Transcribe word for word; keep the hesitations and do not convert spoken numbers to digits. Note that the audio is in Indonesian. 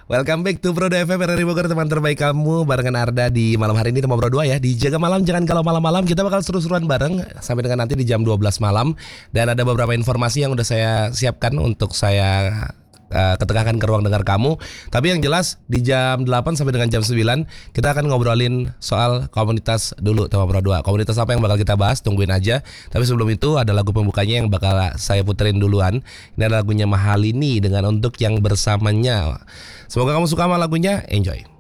Welcome back to Bro dua F M R R I Bogor, teman terbaik kamu. Barengan Arda di malam hari ini sama Bro dua ya. Di Jaga Malam Jangan Galau Malam-malam. Kita bakal seru-seruan bareng sampai dengan nanti di jam dua belas malam. Dan ada beberapa informasi yang udah saya siapkan untuk saya uh, ketengahkan ke ruang dengar kamu. Tapi yang jelas di jam delapan sampai dengan jam sembilan kita akan ngobrolin soal komunitas dulu sama Bro dua. Komunitas apa yang bakal kita bahas, tungguin aja. Tapi sebelum itu ada lagu pembukanya yang bakal saya puterin duluan. Ini adalah lagunya Mahalini dengan Untuk Yang Bersamanya. Semoga kamu suka sama lagunya, enjoy.